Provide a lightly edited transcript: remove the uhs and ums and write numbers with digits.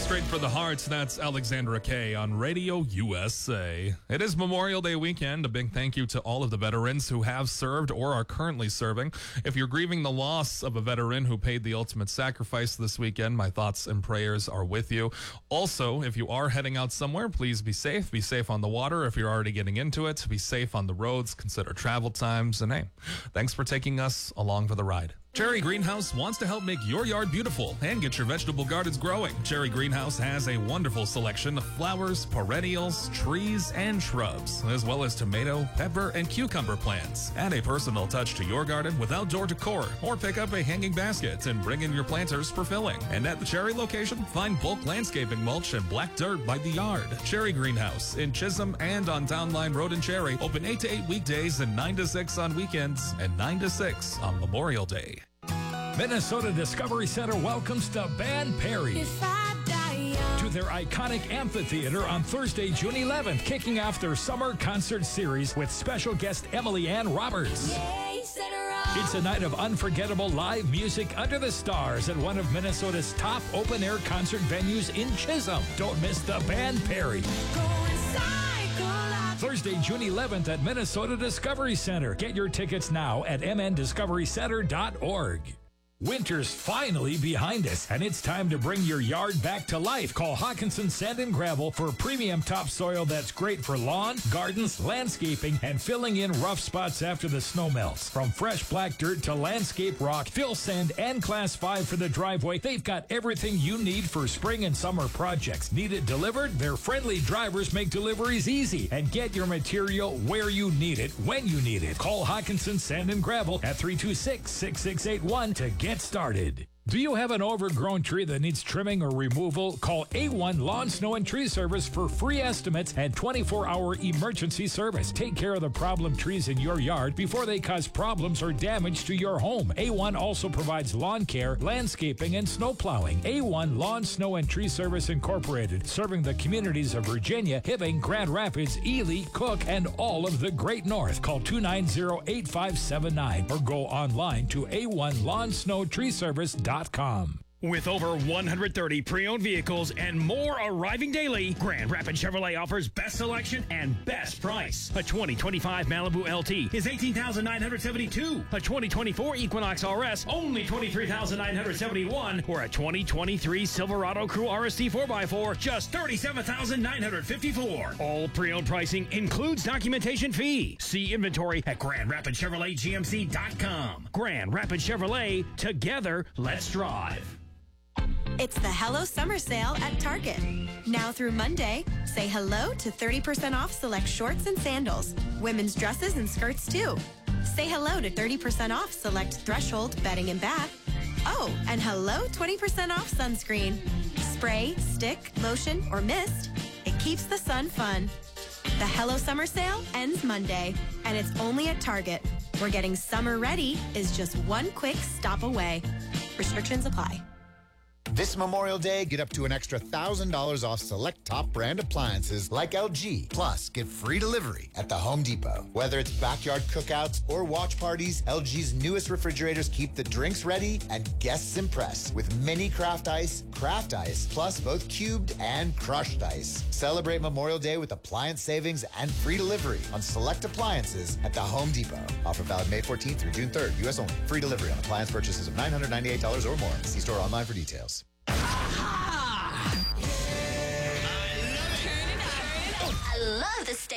Straight for the Hearts, that's Alexandra Kay on Radio USA. It is Memorial Day weekend. A big thank you to all of the veterans who have served or are currently serving. If you're grieving the loss of a veteran who paid the ultimate sacrifice this weekend, my thoughts and prayers are with you. Also, if you are heading out somewhere, please be safe. Be safe on the water if you're already getting into it. Be safe on the roads. Consider travel times. And hey, thanks for taking us along for the ride. Cherry Greenhouse wants to help make your yard beautiful and get your vegetable gardens growing. Cherry Greenhouse has a wonderful selection of flowers, perennials, trees, and shrubs, as well as tomato, pepper, and cucumber plants. Add a personal touch to your garden with outdoor decor, or pick up a hanging basket and bring in your planters for filling. And at the Cherry location, find bulk landscaping mulch and black dirt by the yard. Cherry Greenhouse in Chisholm and on Town Line Road in Cherry, open 8 to 8 weekdays and 9 to 6 on weekends, and 9 to 6 on Memorial Day. Minnesota Discovery Center welcomes the band Perry to their iconic amphitheater on Thursday, June 11th, kicking off their summer concert series with special guest Emily Ann Roberts. It's a night of unforgettable live music under the stars at one of Minnesota's top open-air concert venues in Chisholm. Don't miss the band Perry. Thursday, June 11th at Minnesota Discovery Center. Get your tickets now at mndiscoverycenter.org. Winter's finally behind us, and it's time to bring your yard back to life. Call Hawkinson Sand and Gravel for premium topsoil that's great for lawn, gardens, landscaping, and filling in rough spots after the snow melts. From fresh black dirt to landscape rock, fill sand, and Class 5 for the driveway, they've got everything you need for spring and summer projects. Need it delivered? Their friendly drivers make deliveries easy, and get your material where you need it, when you need it. Call Hawkinson Sand and Gravel at 326-6681 to get started. Do you have an overgrown tree that needs trimming or removal? Call A1 Lawn, Snow, and Tree Service for free estimates and 24-hour emergency service. Take care of the problem trees in your yard before they cause problems or damage to your home. A1 also provides lawn care, landscaping, and snow plowing. A1 Lawn, Snow, and Tree Service Incorporated, serving the communities of Virginia, Hibbing, Grand Rapids, Ely, Cook, and all of the Great North. Call 290-8579 or go online to a1lawnsnowtreeservice.com. With over 130 pre-owned vehicles and more arriving daily, Grand Rapids Chevrolet offers best selection and best price. A 2025 Malibu LT is $18,972. A 2024 Equinox RS, only $23,971. Or a 2023 Silverado Crew RST 4x4, just $37,954. All pre-owned pricing includes documentation fee. See inventory at GrandRapidsChevroletGMC.com. Grand Rapids Chevrolet, together, let's drive. It's the Hello Summer Sale at Target. Now through Monday, say hello to 30% off select shorts and sandals, women's dresses and skirts too. Say hello to 30% off select Threshold bedding and bath. Oh, and hello 20% off sunscreen. Spray, stick, lotion, or mist. It keeps the sun fun. The Hello Summer Sale ends Monday, and it's only at Target, where getting summer ready is just one quick stop away. Restrictions apply. This Memorial Day, get up to an extra $1,000 off select top brand appliances like LG. Plus, get free delivery at the Home Depot. Whether it's backyard cookouts or watch parties, LG's newest refrigerators keep the drinks ready and guests impressed with mini craft ice, plus both cubed and crushed ice. Celebrate Memorial Day with appliance savings and free delivery on select appliances at the Home Depot. Offer valid May 14th through June 3rd. U.S. only. Free delivery on appliance purchases of $998 or more. See store online for details. I love the state.